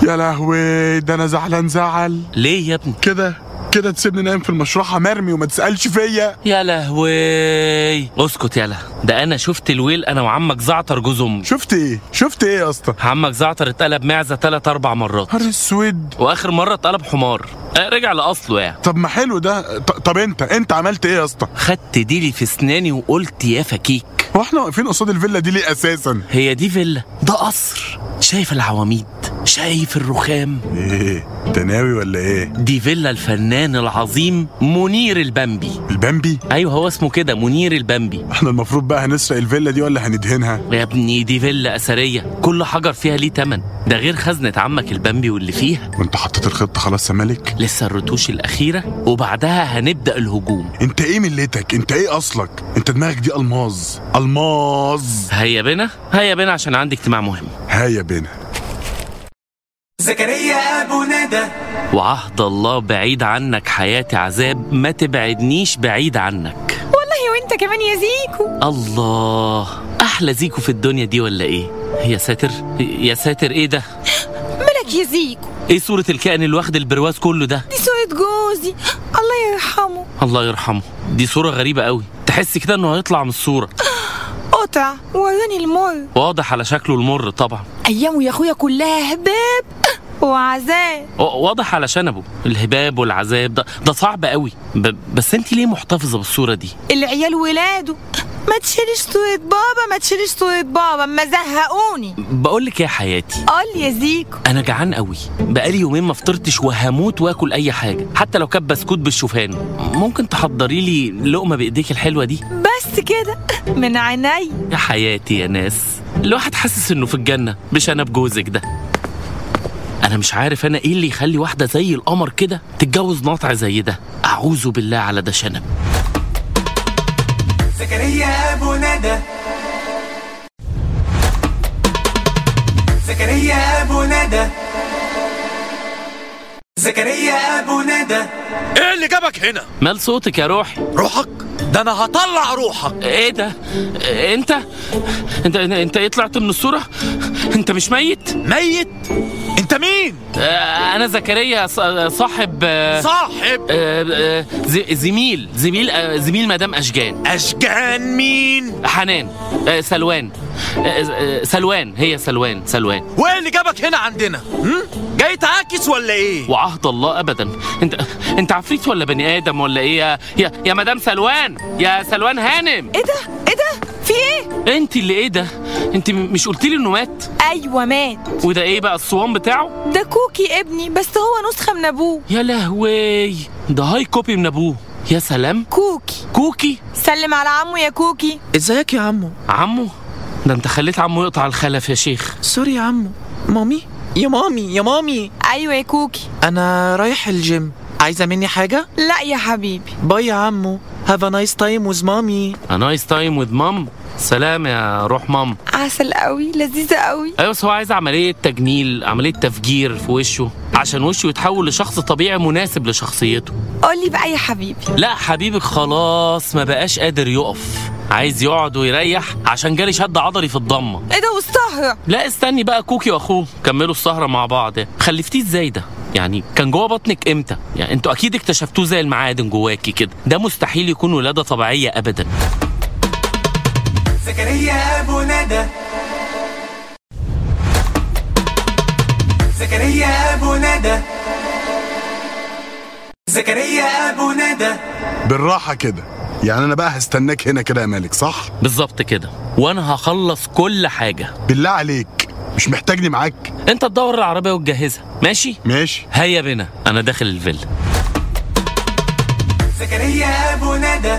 يا لهوي، ده انا زعلان زعل. ليه يا ابني؟ كده تسيبني نايم في المشرحة مرمي وما تسألش فيا؟ يا لهوي اسكت يالا، ده انا شفت الويل انا وعمك زعتر جوز امي. شفت ايه يا اسطى؟ عمك زعتر اتقلب معزة 3-4 مرات. نهار اسود. واخر مرة اتقلب حمار، رجع لاصله يعني. طب ما حلو ده. طب انت عملت ايه يا اسطى؟ خدت ديلي في اسناني وقلت يا فكيك. هو احنا واقفين قصاد الفيلا دي ليه اساسا؟ هي دي فيلا؟ ده قصر. شايف العواميد؟ شايف الرخام؟ ايه ده ناوي ولا ايه؟ دي فيلا الفنان العظيم منير البمبي. البمبي؟ ايوه هو اسمه كده، منير البمبي. احنا المفروض بقى هنسرق الفيلا دي ولا هندهنها؟ يا ابني دي فيلا اثريه، كل حجر فيها ليه تمن، ده غير خزنه عمك البمبي واللي فيها. وانت حطيت الخطه خلاص يا مالك؟ لسه الرتوش الاخيره وبعدها هنبدا الهجوم. انت ايه ملتك؟ انت ايه اصلك؟ انت دماغك دي الماظ. هيا بنا عشان عندي اجتماع مهم. هيا بنا. زكريا أبو ندى. وعهد الله بعيد عنك حياتي عذاب، ما تبعدنيش بعيد عنك. والله وانت كمان يا زيكو. الله، احلى زيكو في الدنيا دي ولا ايه؟ يا ساتر يا ساتر، ايه ده؟ مالك يا زيكو؟ ايه صورة الكائن اللي واخد البرواز كله ده؟ دي صورة جوزي، الله يرحمه. الله يرحمه. دي صورة غريبة قوي، تحس كده انه هيطلع من الصورة. قطع وراني المر. واضح على شكله المر طبعا. ايامه يا اخويا كلها هباب وعذاب. واضح على شنبه الهباب والعذاب. ده صعب قوي. بس انت ليه محتفظة بالصورة دي؟ العيال ولاده، ما تشيلش صورة بابا ما زهقوني. بقولك يا حياتي، قول يا زيكو. انا جعان قوي، بقالي يومين ما فطرتش وهموت واكل اي حاجه، حتى لو كان بسكوت بالشوفان. ممكن تحضري لي لقمه بايديك الحلوه دي؟ بس كده من عيني. يا حياتي يا ناس، الواحد حاسس انه في الجنه بشنب جوزك ده. انا مش عارف انا ايه اللي يخلي واحده زي القمر كده تتجوز ناطع زي ده. اعوذ بالله على ده شنب. زكريا أبو ندى. زكريا أبو ندى. زكريا أبو ندى. ايه اللي جابك هنا؟ مال صوتك يا روحي؟ روحك؟ ده انا هطلع روحك. ايه ده؟ انت ايه طلعت من الصورة؟ انت مش ميت؟ ميت؟ انت مين؟ انا زكريا، صاحب زميل مدام اشجان. اشجان مين؟ حنان. سلوان. هي سلوان. وايه اللي جابك هنا عندنا؟ جاي تعاكس ولا ايه؟ وعهد الله ابدا. انت عفريت ولا بني ادم ولا ايه يا مدام سلوان؟ يا سلوان هانم. ايه ده في ايه؟ انت اللي ايه ده؟ انت مش قلتيلي انه مات؟ ايوه مات. وده ايه بقى الصوان بتاعه؟ ده كوكي ابني، بس هو نسخه من ابوه. يا لهوي، ده هاي كوبي من ابوه. يا سلام. كوكي سلم على عمو يا كوكي. ازيك يا عمو؟ ده انت خليت عمو يقطع الخلف يا شيخ. سوري يا عمو. يا مامي. ايوه يا كوكي. انا رايح الجيم، عايزه مني حاجه؟ لا يا حبيبي. باي يا عمو. Have a nice time with mommy. A nice time with mom. سلام يا روح مام. عسل قوي، لذيذة قوي. ايوه، بس هو عايز عملية تجميل، عملية تفجير في وشه عشان وشه يتحول لشخص طبيعي مناسب لشخصيته. قولي بقى يا حبيبي. لا حبيبك خلاص ما بقاش قادر يقف، عايز يقعد ويريح عشان جالي شد عضلي في الضمة. ايه ده والسهرة؟ لا استني بقى، كوكي واخوه كملوا السهرة مع بعض. خلفتيه ازاي ده؟ يعني كان جوه بطنك امتى؟ يعني انتوا اكيد اكتشفتوه زي المعادن جواكي كده، ده مستحيل يكون ولادة طبيعية ابدا. زكريا أبو ندى. زكريا أبو ندى. زكريا أبو ندى. بالراحة كده، يعني أنا بقى هستناك هنا كده يا مالك، صح؟ بالظبط كده، وأنا هخلص كل حاجة. بالله عليك مش محتاجني معاك؟ أنت تدور العربية وتجهزها، ماشي؟ هيا بنا، أنا داخل الفيلا. زكريا أبو ندى.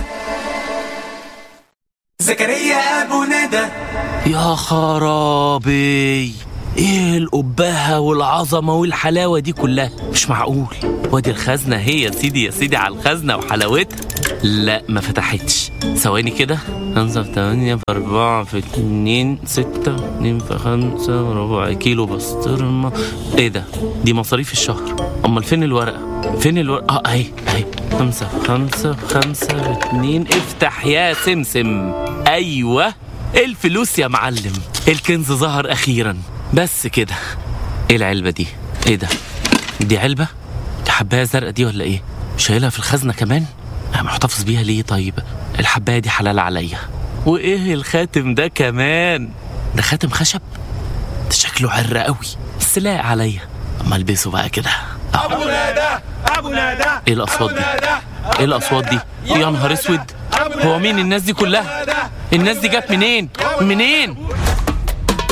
زكريا أبو ندى. يا خرابي، ايه القباهة والعظمة والحلاوة دي كلها؟ مش معقول. وادي الخزنة هي يا سيدي على الخزنة وحلاوتها. لا ما فتحتش. ثواني كده. 5 في 8 في 4 في 2 6 2 في 5 ربع كيلو بسطرمة. ايه ده؟ دي مصاريف الشهر. امال فين الورقة؟ اهي 5 في 5 في 5 في 2. افتح يا سمسم. ايوه الفلوس يا معلم، الكنز ظهر اخيرا. بس كده. ايه العلبة دي؟ ايه ده؟ دي علبة؟ دي حباية زرقاء دي ولا ايه؟ شايلها في الخزنة كمان؟ انا محتفظ بيها ليه طيب؟ الحباية دي حلال عليا. وايه الخاتم ده كمان؟ ده خاتم خشب؟ ده شكله عر قوي بس لايق عليا. اما البسه بقى كده. ابو ندى ابو ندى. ايه الاصوات دي؟ ايه الاصوات دي؟ يا نهار اسود، هو مين الناس دي كلها؟ الناس دي جت منين؟ منين؟